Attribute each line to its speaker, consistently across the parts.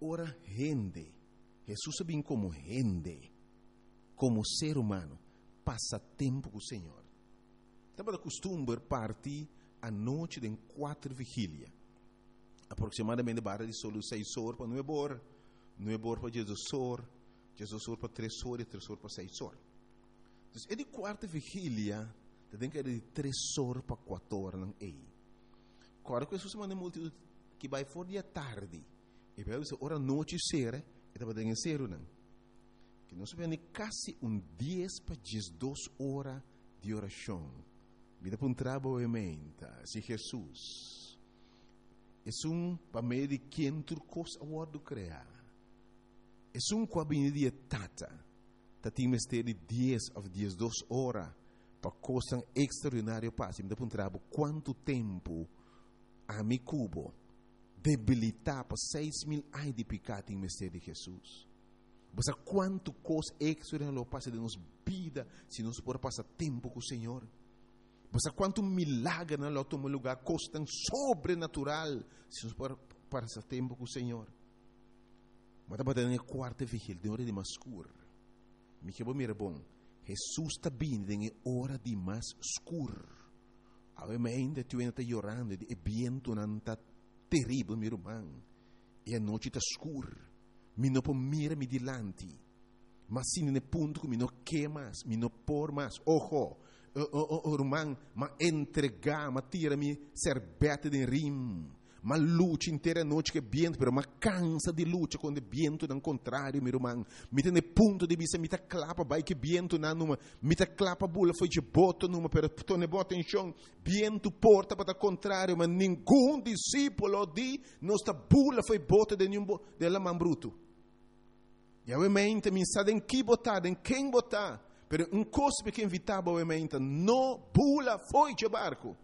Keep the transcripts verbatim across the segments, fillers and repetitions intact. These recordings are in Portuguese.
Speaker 1: ora gente. Jesus vem como gente, como ser humano, passa tempo com o Senhor. Estava costumbre partir à noite de quatro vigílias. Aproximadamente barra de solo seis horas para nove horas, nove horas para Jesus horas, Jesus horas para três horas e três horas para seis horas. Então, é de quarta vigília, tem que ser de três horas para quatro horas. Não é? Agora, que Jesus manda multidão que vai fora de tarde, e vai dizer, ora noite será, e estava dentro ser não. Que nós vemos quase um dez para duas horas de oração. Vida para um trabalho, se Jesus. É um para meio de quem turcos a word criar. É um cabine de tata. Tati mistério de dez ou duas horas para coisa extraordinária passe. Vida para um trabalho quanto tempo a mi cubo debilitar para seis mil anos de pecado em mistério de Jesus. Mas quanto coisa extraordinária passa de nossa vida se nós podemos passar tempo com o Senhor. Mas quanto milagre não toma lugar, coisa tão sobrenatural se nós podemos passar tempo com o Senhor. Mas estava dando a quarta vigília, de hora de mais escuro. Me que bom, bom. Jesus está vindo em hora de mais escuro. Obviamente, tu ainda está chorando, e vento não está terrível, meu irmão. E a noite está escura. Me não pode mirar me dilante. Mas se não é ponto que me não quer mais, me não por mais. Ojo, oh, oh, oh, irmão, mas entregar, mas tira-me serbete de rim. Mas luta inteira noite que vento, mas cansa de luta quando vento não contrário, meu irmão. Me tem ponto de vista, me tá clapa, vai que vento não numa, me tá clapa bula foi de boto numa, pero tu ne bota em chão, vento porta para o contrário, mas nenhum discípulo de nossa bula foi bota de nenhum de la man bruto. E obviamente me sabe em que botar, em quem botar, pero um coisa que invitava obviamente, não bula foi de barco.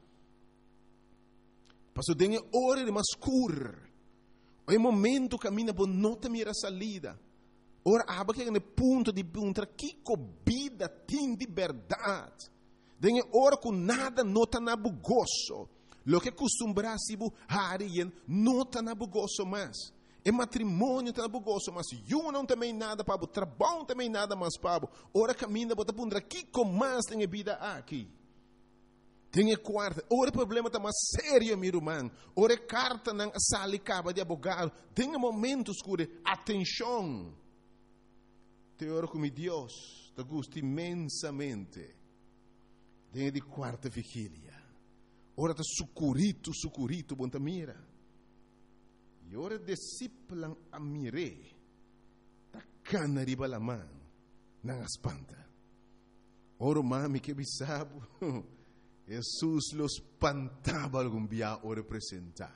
Speaker 1: Passou tem hora de mais escuro. É momento que caminha por não ter a salida. Ora, aba que é no ponto de perguntar que vida tem de verdade. Tem hora que nada não está na bugoso. Lo que costumbrasse bu harien não está na bugoso mais. É matrimônio está na bugoso, mas eu não também nada para o trabalho também nada mais para o. Ora caminha por perguntar que mais tem vida aqui. Tem quarta, ora o problema está mais sério, meu irmão. Ora carta não sale caba de abogado. Tem momentos que atenção. Te oro com Deus, te gosto imensamente. Tem de quarta vigília. Ora está sucurito, sucurito, bom mira. E ora discípulo a mire. Ta cana riba la mão, não espanta. Ora mami que bisabo. Jesus los espantava algum dia o representar.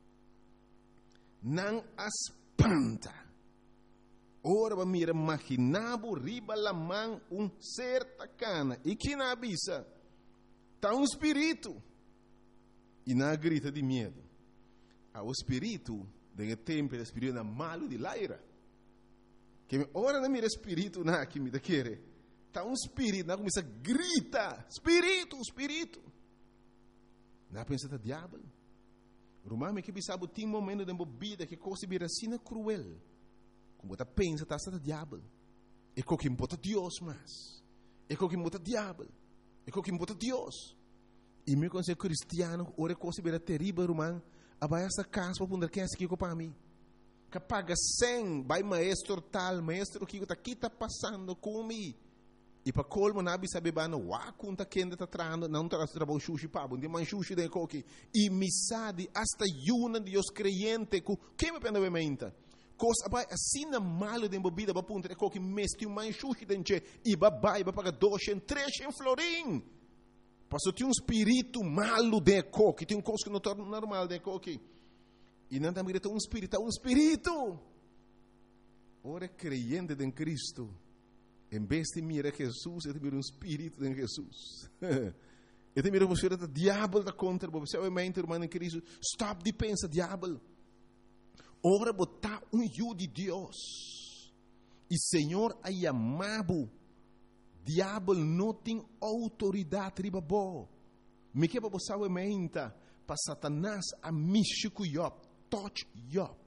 Speaker 1: Não espanta. Ora, vamos imaginar riba la mão um certa cana. E que na avisa? Está um espírito. E na grita de medo. O espírito, de tempo, o espírito malo de laira. Que ora não mira espírito na que me da querer. Está um espírito, não começa a gritar, espírito, espírito. Não pensa que é diabo. Romano que sabe tem momento de vida que coisa vira assim cruel. Como você pensa que está diabo. É como que bota Deus mais. É como que bota diabo. É como que bota Deus. E meu conselho cristiano, ora coisa vira terrível, romano. Abai essa casa para poder quem é que para mim. Que paga cem, vai maestro tal, maestro que está aqui está passando comigo. E para colmo nabi sabe bano wa kunta kenda ta trando não tra trabalho sushi pabo de man sushi de coque e misade hasta yuna de os creyente ku que me pena vementa cos abai assina malo de bebida ba punta de coque mesti um man sushi denche e babai ba paga dois em três em florim passou tem um espírito malo de coque tem um coisa que não torna normal de coque e não também tem um espírito um espírito ora creyente em Cristo. Em vez de mirar Jesus, ele mira um espírito de Jesus. Ele mira você o diabo da contra você. Obviamente, irmão em Cristo, stop de pensar diabo. Ora botar um eu de Deus. E Senhor a chamado. Diabo não tem autoridade riba bo. Me que você obviamente para Satanás a mexer com Job, touch Job.